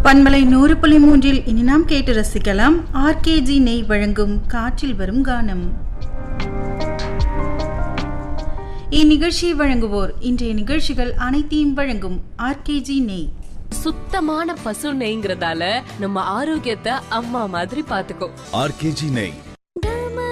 பண்பலை 100.3 இனி நாம் கேட்டு ரசிக்கலாம் ஆர்கேஜி நெய் வழங்கும் காற்றில் வரும் கானம். இந்நிகழ்ச்சியை வழங்குவோர் இன்றைய நிகழ்ச்சிகள் அனைத்தையும் வழங்கும் ஆர்கேஜி நெய். சுத்தமான பசு நெய்ங்கிறதால நம்ம ஆரோக்கியத்தை அம்மா மாதிரி பாத்துக்கோ. ஆர்கேஜி நெய்